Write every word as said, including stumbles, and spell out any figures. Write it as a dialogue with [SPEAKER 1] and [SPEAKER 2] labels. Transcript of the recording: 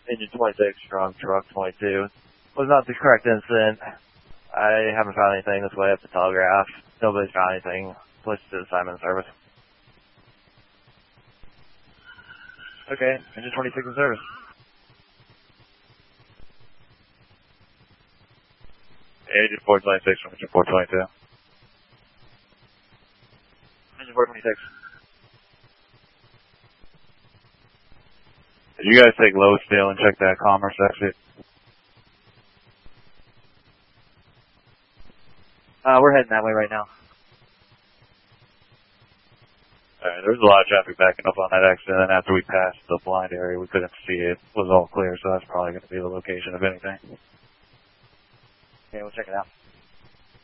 [SPEAKER 1] Engine twenty-six from truck twenty-two. Was not the correct incident. I haven't found anything this way up the telegraph. Nobody's found anything. Switch to assignment service. Okay, engine twenty-six in service. Engine four twenty-six from engine four twenty-two. Engine four twenty-six. Did you guys take low steel and check that commerce exit?
[SPEAKER 2] Uh, we're heading that way right now.
[SPEAKER 1] Alright, there was a lot of traffic backing up on that exit, and after we passed the blind area, we couldn't see it. It was all clear, so that's probably going to be the location of anything.
[SPEAKER 2] Okay, we'll check it out.